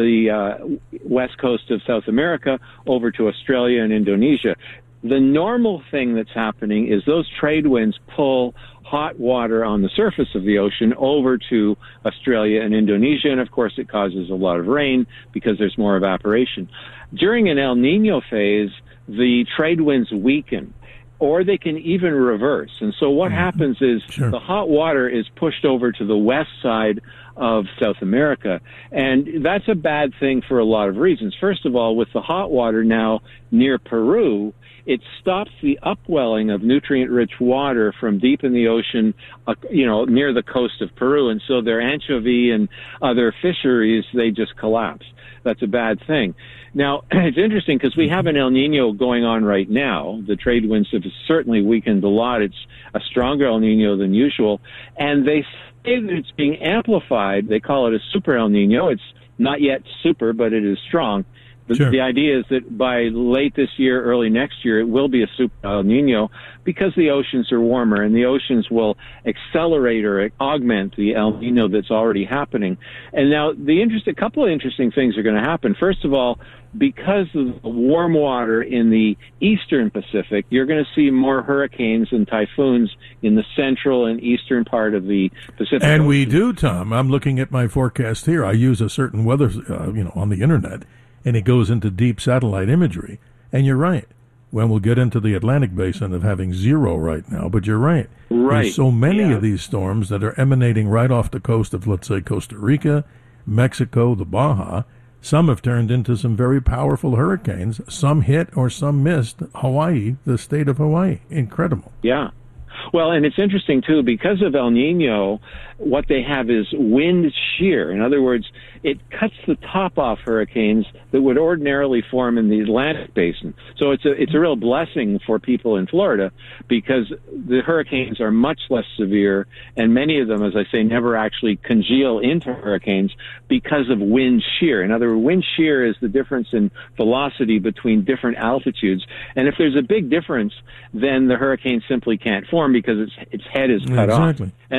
the west coast of South America over to Australia and Indonesia. The normal thing that's happening is those trade winds pull hot water on the surface of the ocean over to Australia and Indonesia, and of course it causes a lot of rain because there's more evaporation. During an El Nino phase, the trade winds weaken, or they can even reverse. And so what happens is the hot water is pushed over to the west side of South America, and that's a bad thing for a lot of reasons. First of all, with the hot water now near Peru, it stops the upwelling of nutrient-rich water from deep in the ocean, near the coast of Peru. And so their anchovy and other fisheries, they just collapse. That's a bad thing. Now, it's interesting because we have an El Nino going on right now. The trade winds have certainly weakened a lot. It's a stronger El Nino than usual. And they say that it's being amplified. They call it a super El Nino. It's not yet super, but it is strong. The idea is that by late this year, early next year, it will be a super El Nino because the oceans are warmer and the oceans will accelerate or augment the El Nino that's already happening. And now a couple of interesting things are going to happen. First of all, because of the warm water in the eastern Pacific, you're going to see more hurricanes and typhoons in the central and eastern part of the Pacific. And Ocean. we do, Tom. I'm looking at my forecast here. I use a certain weather, on the internet. And it goes into deep satellite imagery. And you're right. Well, we'll get into the Atlantic basin of having zero right now, but you're right. There's so many of these storms that are emanating right off the coast of, let's say, Costa Rica, Mexico, the Baja. Some have turned into some very powerful hurricanes. Some hit or some missed Hawaii, the state of Hawaii. Incredible. Yeah. Well, and it's interesting, too, because of El Nino, what they have is wind shear. In other words, it cuts the top off hurricanes that would ordinarily form in the Atlantic basin. So it's a real blessing for people in Florida because the hurricanes are much less severe, and many of them, as I say, never actually congeal into hurricanes because of wind shear. In other words, wind shear is the difference in velocity between different altitudes. And if there's a big difference, then the hurricane simply can't form because its head is cut off.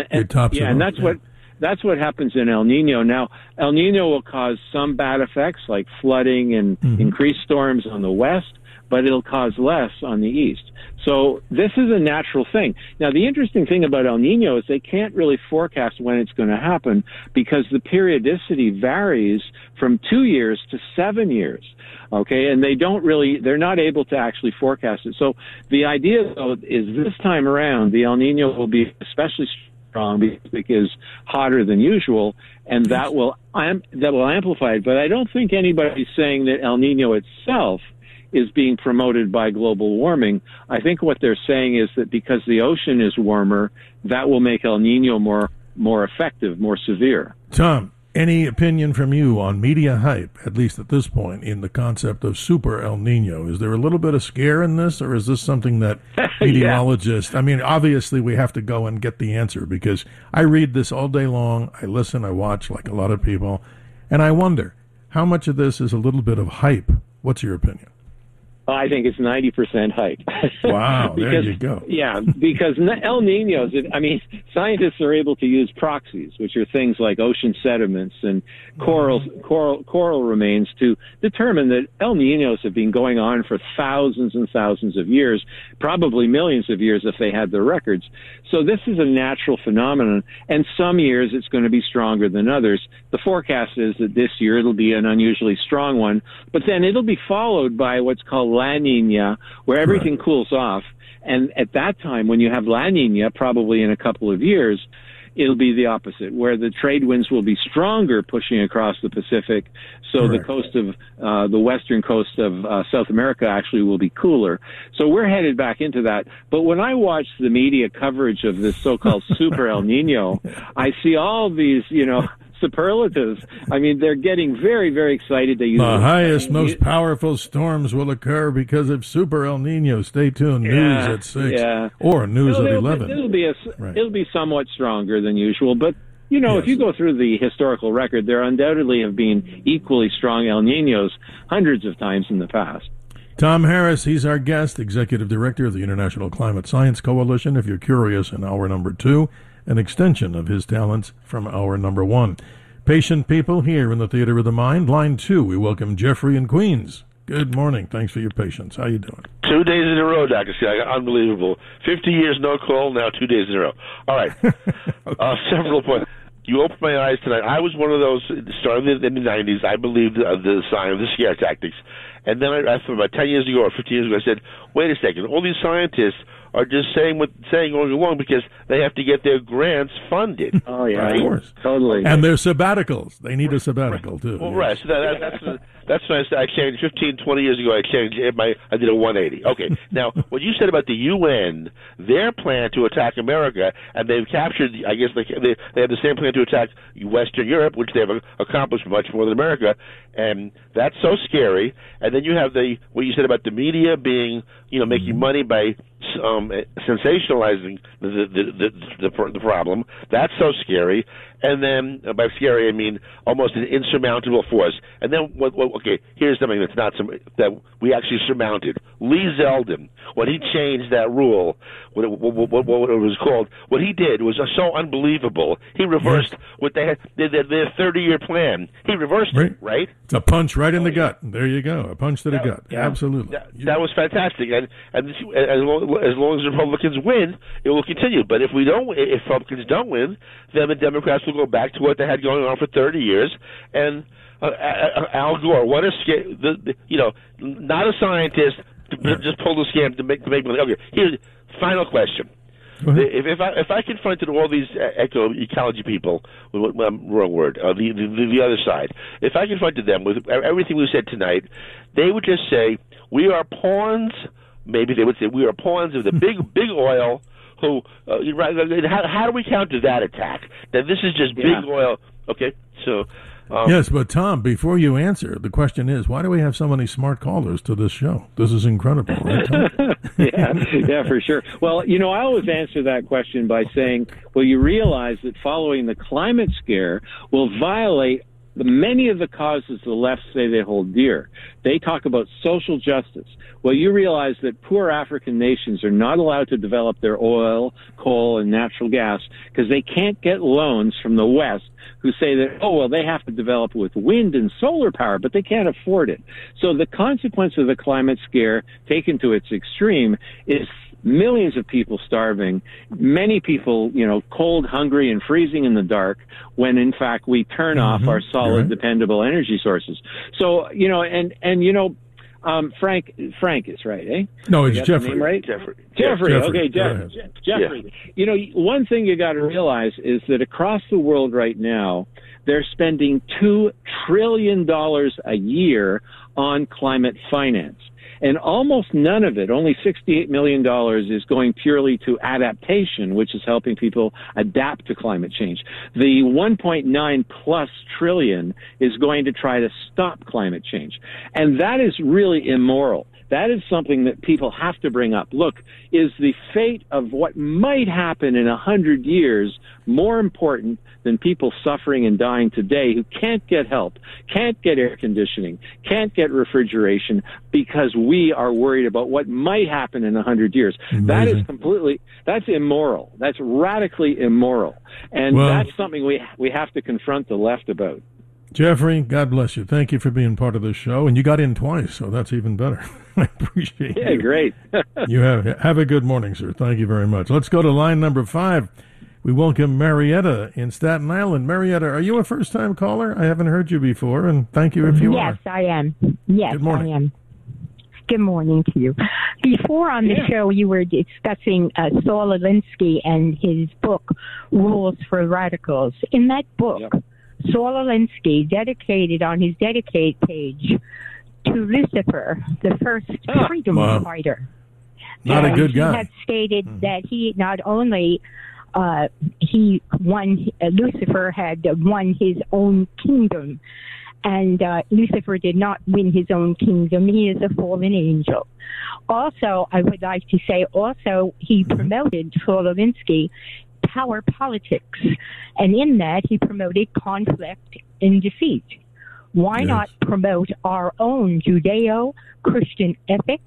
And that's what happens in El Nino. Now, El Nino will cause some bad effects like flooding and increased storms on the west, but it'll cause less on the east. So this is a natural thing. Now, the interesting thing about El Nino is they can't really forecast when it's going to happen because the periodicity varies from 2 years to 7 years. Okay, and they're not able to actually forecast it. So the idea, though, is this time around, the El Nino will be especially strong because it is hotter than usual, and that will amplify it. But I don't think anybody's saying that El Nino itself is being promoted by global warming. I think what they're saying is that because the ocean is warmer, that will make El Nino more effective, more severe. Tom, any opinion from you on media hype, at least at this point, in the concept of super El Nino? Is there a little bit of scare in this, or is this something that meteorologists, I mean, obviously we have to go and get the answer, because I read this all day long, I listen, I watch like a lot of people, and I wonder, how much of this is a little bit of hype? What's your opinion? I think it's 90% hype. Wow, there because, you go. Yeah, because El Ninos, I mean, scientists are able to use proxies, which are things like ocean sediments and coral remains, to determine that El Ninos have been going on for thousands and thousands of years, probably millions of years if they had their records. So this is a natural phenomenon, and some years it's going to be stronger than others. The forecast is that this year it'll be an unusually strong one, but then it'll be followed by what's called La Nina, where everything cools off. And at that time, when you have La Nina, probably in a couple of years, it'll be the opposite, where the trade winds will be stronger pushing across the Pacific. So the coast of the western coast of South America actually will be cooler. So we're headed back into that. But when I watch the media coverage of this so-called super El Nino, I see all these, superlatives. I mean, they're getting very, very excited. They use the highest, most powerful storms will occur because of super El Nino. Stay tuned. News at 6 or news at 11. It'll be somewhat stronger than usual, but if you go through the historical record, there undoubtedly have been equally strong El Ninos hundreds of times in the past. Tom Harris, he's our guest, Executive Director of the International Climate Science Coalition. If you're curious, in hour number 2, an extension of his talents from hour number 1. Patient people here in the Theater of the Mind. Line 2, we welcome Jeffrey in Queens. Good morning. Thanks for your patience. How you doing? 2 days in a row, Dr. Sky. Unbelievable. 50 years no call, now 2 days in a row. All right. Several points. You opened my eyes tonight. I was one of those, starting in the 90s, I believed the sign of the scare tactics. And then about 10 years ago or 15 years ago, I said, wait a second, all these scientists are just saying going along because they have to get their grants funded. Oh, yeah, right? Of course. Totally. And their sabbaticals. They need a sabbatical, too. Well, right. So that's when I changed 15, 20 years ago. I did a 180. Okay. Now, what you said about the UN, their plan to attack America, and they've captured, I guess they have the same plan to attack Western Europe, which they have accomplished much more than America, and that's so scary. And then you have what you said about the media being, making money by sensationalizing the problem. That's so scary. And then, by scary, I mean almost an insurmountable force. And then, okay, here's something that we actually surmounted. Lee Zeldin, when he changed that rule, what it was called, what he did was so unbelievable. He reversed what they had, their 30-year plan. He reversed it, right? It's a punch right in the gut. There you go, a punch to the gut. Yeah. Absolutely. That was fantastic. And as long as Republicans win, it will continue. But if Republicans don't win, then the Democrats will go back to what they had going on for 30 years. And Al Gore, what a scam! Not a scientist, just pulled a scam to make money. Okay, here's final question. If I confronted all these ecology people, wrong word, the other side, if I confronted them with everything we said tonight, they would just say, we are pawns. Maybe they would say, we are pawns of the big oil. How do we counter that attack? That this is just big oil. Okay, so. Yes, but Tom, before you answer, the question is, why do we have so many smart callers to this show? This is incredible, right, Tom? yeah, for sure. Well, I always answer that question by saying, well, you realize that following the climate scare will violate many of the causes the left say they hold dear. They talk about social justice. Well, you realize that poor African nations are not allowed to develop their oil, coal, and natural gas because they can't get loans from the West, who say that, they have to develop with wind and solar power, but they can't afford it. So the consequence of the climate scare, taken to its extreme, is millions of people starving, many people, cold, hungry, and freezing in the dark, when in fact we turn off our solid, dependable energy sources. So, Frank is right, eh? No, it's Jeffrey. Name right? Jeffrey. Okay, Jeffrey. Yeah. One thing you got to realize is that across the world right now, they're spending $2 trillion a year on climate finance. And almost none of it, only $68 million, is going purely to adaptation, which is helping people adapt to climate change. The 1.9 plus trillion is going to try to stop climate change. And that is really immoral. That is something that people have to bring up. Look, is the fate of what might happen in 100 years more important than people suffering and dying today who can't get help, can't get air conditioning, can't get refrigeration because we are worried about what might happen in 100 years? Amazing. That's immoral. That's radically immoral. And that's something we have to confront the left about. Jeffrey, God bless you. Thank you for being part of this show. And you got in twice, so that's even better. I appreciate it. Yeah, great. You have a good morning, sir. Thank you very much. Let's go to line number 5. We welcome Marietta in Staten Island. Marietta, are you a first-time caller? I haven't heard you before, and thank you if you are. Yes, I am. Yes, good morning. I am. Good morning to you. Before on the show, you were discussing Saul Alinsky and his book, Rules for Radicals. In that book, Saul Alinsky dedicated on his dedicate page to Lucifer, the first freedom fighter. Not a good guy. He had stated that he not only Lucifer had won his own kingdom, and Lucifer did not win his own kingdom. He is a fallen angel. Also, I would like to say, he promoted, Saul Alinsky, power politics, and in that he promoted conflict and defeat. Why not promote our own Judeo-Christian ethic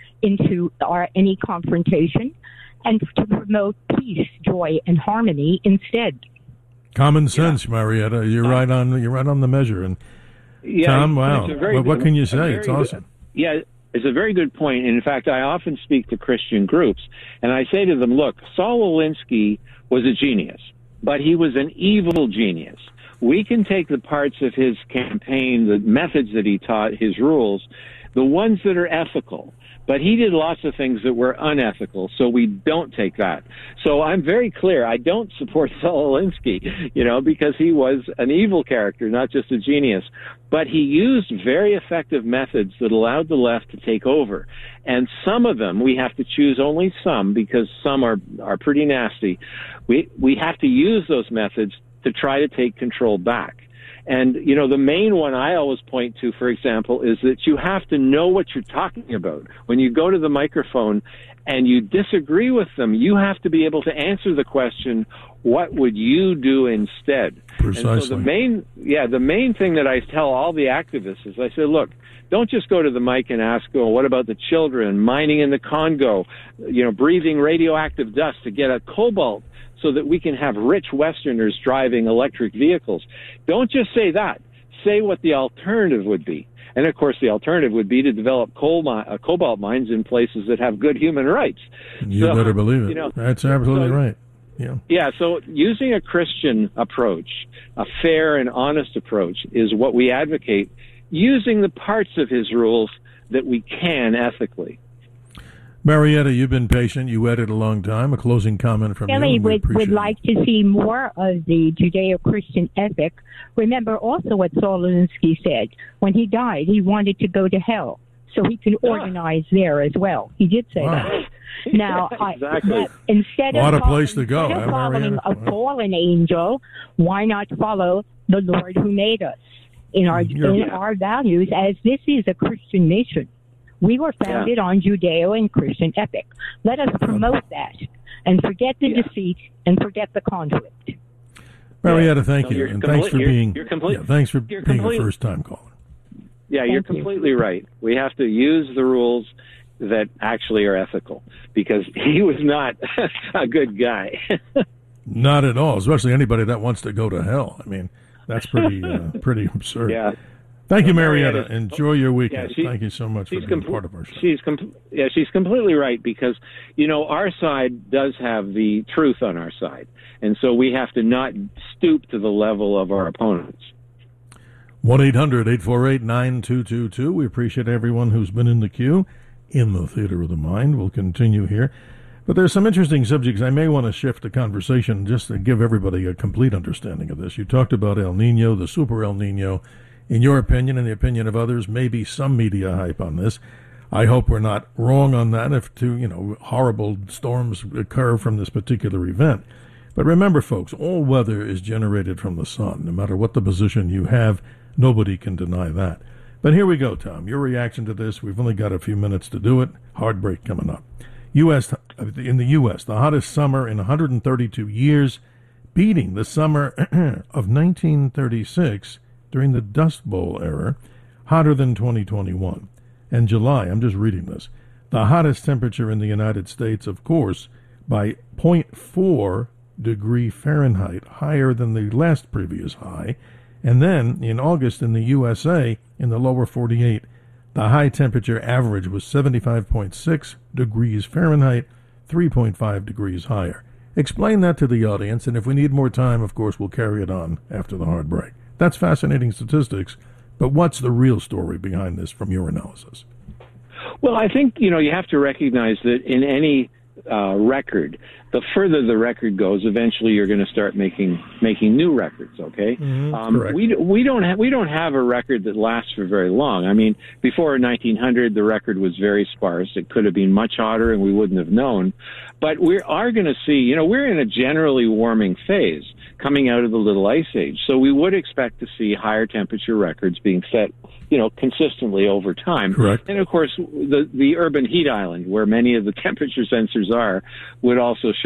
into any confrontation, and to promote peace, joy, and harmony instead? Common sense, Marietta. You're right on the measure. And Tom, wow, what can you say? It's awesome. It's a very good point. And in fact, I often speak to Christian groups, and I say to them, look, Saul Alinsky was a genius, but he was an evil genius. We can take the parts of his campaign, the methods that he taught, his rules, the ones that are ethical. But he did lots of things that were unethical, so we don't take that. So I'm very clear. I don't support Saul Alinsky, because he was an evil character, not just a genius. But he used very effective methods that allowed the left to take over. And some of them, we have to choose only some, because some are pretty nasty. We have to use those methods to try to take control back. And, the main one I always point to, for example, is that you have to know what you're talking about. When you go to the microphone and you disagree with them, you have to be able to answer the question, what would you do instead? Precisely. And so the main thing that I tell all the activists is I say, look, don't just go to the mic and ask, what about the children mining in the Congo, breathing radioactive dust to get a cobalt so that we can have rich Westerners driving electric vehicles. Don't just say that. Say what the alternative would be. And, of course, the alternative would be to develop cobalt mines in places that have good human rights. You better believe it. That's absolutely right. Yeah, so using a Christian approach, a fair and honest approach, is what we advocate, using the parts of his rules that we can ethically. Marietta, you've been patient. You waited a long time. A closing comment from you. Would like to see more of the Judeo-Christian ethic. Remember also what Saul Alinsky said. When he died, he wanted to go to hell so he can organize there as well. He did say that. Now, instead of following a fallen angel, why not follow the Lord who made us in our values, as this is a Christian nation? We were founded on Judeo and Christian ethic. Let us promote that and forget the deceit and forget the conflict. Marietta, thank you, and thanks for being a first-time caller. Yeah, you're completely right. We have to use the rules that actually are ethical, because he was not a good guy. Not at all, especially anybody that wants to go to hell. I mean, that's pretty absurd. Yeah. Thank you, Marietta. Enjoy your weekend. Thank you so much for being part of our show. She's completely right, because, our side does have the truth on our side. And so we have to not stoop to the level of our opponents. 1-800-848-9222. We appreciate everyone who's been in the queue in the Theater of the Mind. We'll continue here. But there's some interesting subjects. I may want to shift the conversation just to give everybody a complete understanding of this. You talked about El Nino, the super El Nino. In your opinion and the opinion of others, maybe some media hype on this. I hope we're not wrong on that if horrible storms occur from this particular event. But remember, folks, all weather is generated from the sun. No matter what the position you have, nobody can deny that. But here we go, Tom. Your reaction to this. We've only got a few minutes to do it. Hard break coming up. In the U.S., the hottest summer in 132 years, beating the summer of 1936 during the Dust Bowl era, hotter than 2021. And July, I'm just reading this, the hottest temperature in the United States, of course, by 0.4 degree Fahrenheit, higher than the last previous high. And then in August in the USA, in the lower 48, the high temperature average was 75.6 degrees Fahrenheit, 3.5 degrees higher. Explain that to the audience, and if we need more time, of course, we'll carry it on after the hard break. That's fascinating statistics, but what's the real story behind this from your analysis? Well, I think, you have to recognize that in any record, the further the record goes, eventually you're going to start making new records. Okay, we don't have a record that lasts for very long. I mean, before 1900, the record was very sparse. It could have been much hotter, and we wouldn't have known. But we are going to see, we're in a generally warming phase coming out of the Little Ice Age, so we would expect to see higher temperature records being set, consistently over time. Correct. And of course, the urban heat island, where many of the temperature sensors are, would also